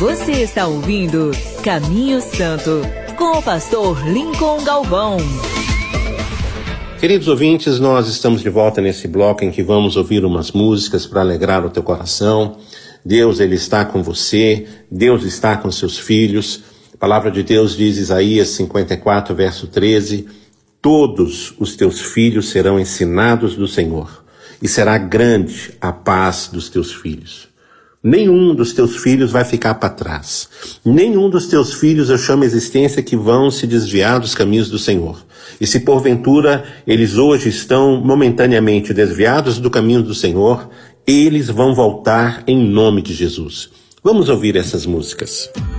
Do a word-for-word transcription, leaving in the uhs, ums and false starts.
Você está ouvindo Caminho Santo, com o pastor Lincoln Galvão. Queridos ouvintes, nós estamos de volta nesse bloco em que vamos ouvir umas músicas para alegrar o teu coração. Deus, Ele está com você, Deus está com seus filhos. A palavra de Deus diz, Isaías cinquenta e quatro, verso treze, todos os teus filhos serão ensinados do Senhor, e será grande a paz dos teus filhos. Nenhum dos teus filhos vai ficar para trás. Nenhum dos teus filhos eu chamo a existência que vão se desviar dos caminhos do Senhor. E se porventura eles hoje estão momentaneamente desviados do caminho do Senhor, eles vão voltar em nome de Jesus. Vamos ouvir essas músicas.